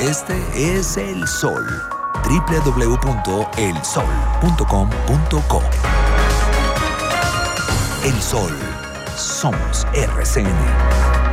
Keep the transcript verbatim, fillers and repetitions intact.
Este es El Sol. doble u doble u doble u punto el sol punto com punto co. El Sol. Somos R C N.